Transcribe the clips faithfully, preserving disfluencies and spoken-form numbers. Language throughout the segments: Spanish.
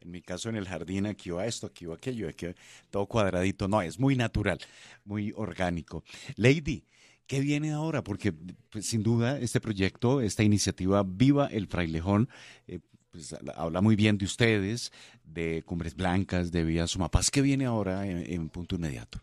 en mi caso en el jardín, aquí va esto, aquí va aquello, aquí va todo cuadradito. No, es muy natural, muy orgánico. Lady, ¿qué viene ahora? Porque pues, sin duda este proyecto, esta iniciativa Viva el Frailejón, eh, pues, habla muy bien de ustedes, de Cumbres Blancas, de Vía Sumapaz. ¿Qué viene ahora en, en punto inmediato?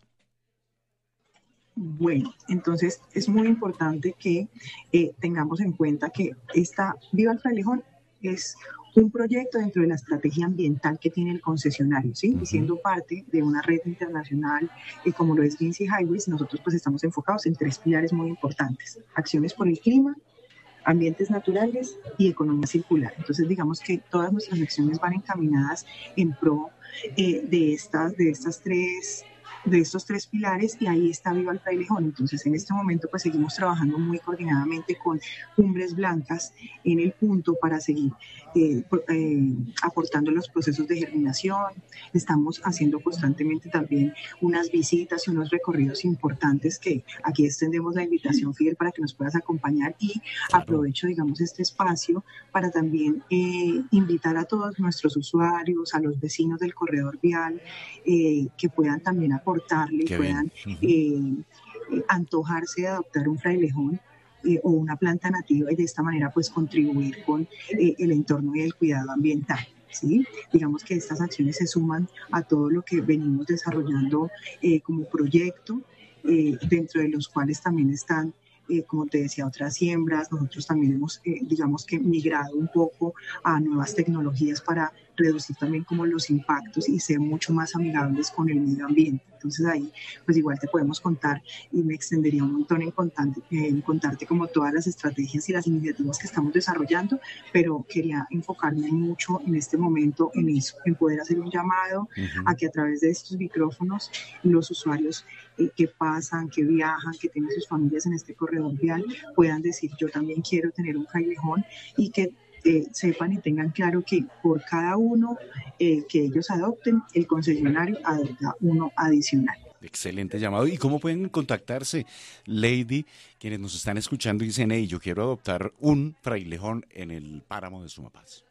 Bueno, entonces es muy importante que eh, tengamos en cuenta que esta Viva el Frailejón es un proyecto dentro de la estrategia ambiental que tiene el concesionario, ¿sí? Y Ujú. siendo parte de una red internacional y como lo es Vinci Highways, nosotros pues estamos enfocados en tres pilares muy importantes: acciones por el clima, ambientes naturales y economía circular. Entonces, digamos que todas nuestras acciones van encaminadas en pro eh, de, estas, de estas tres de estos tres pilares, y ahí está Viva el Frailejón. Entonces, en este momento, pues seguimos trabajando muy coordinadamente con Cumbres Blancas en el punto para seguir eh, eh, aportando los procesos de germinación. Estamos haciendo constantemente también unas visitas y unos recorridos importantes que aquí extendemos la invitación, Fidel, para que nos puedas acompañar, y Claro, aprovecho, digamos, este espacio para también eh, invitar a todos nuestros usuarios, a los vecinos del corredor vial, eh, que puedan también aportarle y qué bien. puedan Ujú. eh, eh, antojarse de adoptar un frailejón eh, o una planta nativa, y de esta manera pues contribuir con eh, el entorno y el cuidado ambiental. ¿Sí? Digamos que estas acciones se suman a todo lo que venimos desarrollando eh, como proyecto, eh, dentro de los cuales también están, eh, como te decía, otras siembras. Nosotros también hemos, eh, digamos que, migrado un poco a nuevas tecnologías para reducir también como los impactos y ser mucho más amigables con el medio ambiente. Entonces ahí pues igual te podemos contar, y me extendería un montón en contarte, en contarte como todas las estrategias y las iniciativas que estamos desarrollando, pero quería enfocarme mucho en este momento en eso, en poder hacer un llamado a Ujú. que a través de estos micrófonos los usuarios eh, que pasan, que viajan, que tienen sus familias en este corredor vial, puedan decir: yo también quiero tener un frailejón, y que eh, sepan y tengan claro que por cada uno eh, que ellos adopten, el concesionario adopta uno adicional. Excelente llamado. ¿Y cómo pueden contactarse, Lady, quienes nos están escuchando y dicen, hey, yo quiero adoptar un frailejón en el páramo de Sumapaz?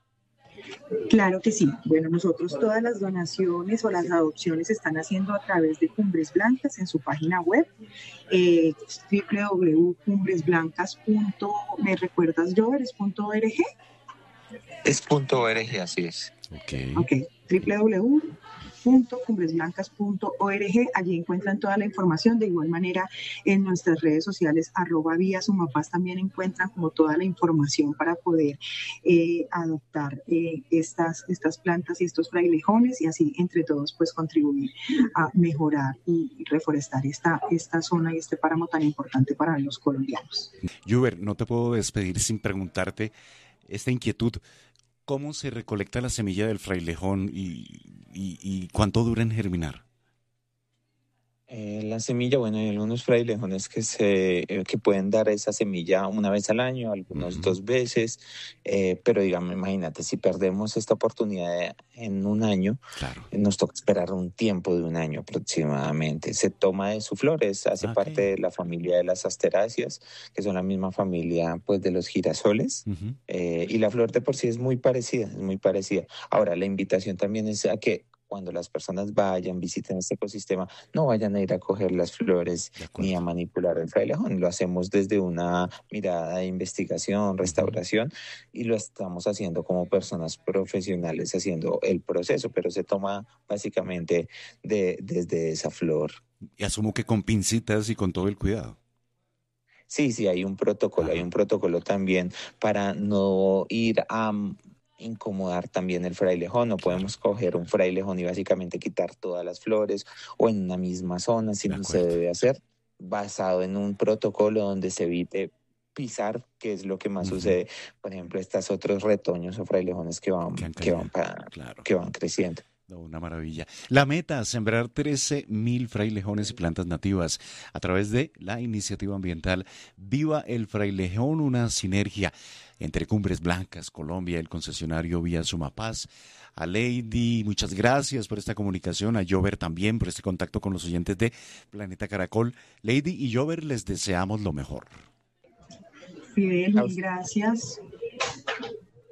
Claro que sí. Bueno, nosotros todas las donaciones o las adopciones se están haciendo a través de Cumbres Blancas en su página web, eh, w w w punto cumbres blancas punto me recuerdas Jover, es punto org. Es punto .org, así es. Ok. Ok, w w w punto cumbres blancas punto org. Allí encuentran toda la información. De igual manera, en nuestras redes sociales, arroba vía Sumapaz, también encuentran como toda la información para poder eh, adoptar eh, estas, estas plantas y estos frailejones, y así entre todos pues contribuir a mejorar y reforestar esta, esta zona y este páramo tan importante para los colombianos. Juber, no te puedo despedir sin preguntarte esta inquietud. ¿Cómo se recolecta la semilla del frailejón y, y, y cuánto dura en germinar? Eh, la semilla, bueno, hay algunos frailejones que se eh, que pueden dar esa semilla una vez al año, algunos Ujú. dos veces, eh, pero digamos, imagínate, si perdemos esta oportunidad de- en un año, Claro. eh, nos toca esperar un tiempo de un año aproximadamente. Se toma de su flores, hace Ah, ok. parte de la familia de las asteráceas, que son la misma familia pues de los girasoles. Ujú. Eh, y la flor de por sí es muy parecida, es muy parecida. Ahora, la invitación también es a que cuando las personas vayan, visiten este ecosistema, no vayan a ir a coger las flores De ni a acuerdo. manipular el frailejón. Lo hacemos desde una mirada de investigación, Ujú. restauración, y lo estamos haciendo como personas profesionales haciendo el proceso, pero se toma básicamente de, desde esa flor. Y asumo que con pincitas y con todo el cuidado. Sí, sí, hay un protocolo, hay Ajá. un protocolo también para no ir a mm, incomodar también el frailejón. No Claro. podemos coger un frailejón y básicamente quitar todas las flores o en una misma zona, De sino se acuerdo. debe hacer basado en un protocolo donde se evite pisar, que es lo que más Ujú. sucede. Por ejemplo, estos otros retoños o frailejones que Que van, han que caído. van, pa- Claro. que van creciendo. No, una maravilla. La meta, sembrar trece mil frailejones y plantas nativas a través de la iniciativa ambiental Viva el Frailejón, una sinergia entre Cumbres Blancas, Colombia, el concesionario Vía Sumapaz. A Lady, muchas gracias por esta comunicación, a Jover también por este contacto con los oyentes de Planeta Caracol. Lady y Jover, les deseamos lo mejor. Fidel, A mil gracias.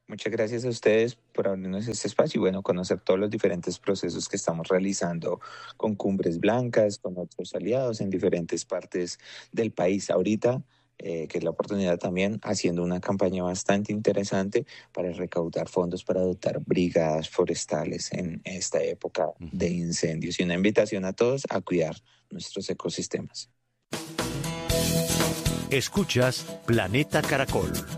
Muchas gracias a ustedes por abrirnos este espacio y bueno, conocer todos los diferentes procesos que estamos realizando con Cumbres Blancas, con otros aliados en diferentes partes del país. Ahorita, eh, que es la oportunidad también, haciendo una campaña bastante interesante para recaudar fondos para dotar brigadas forestales en esta época de incendios y una invitación a todos a cuidar nuestros ecosistemas. Escuchas Planeta Caracol.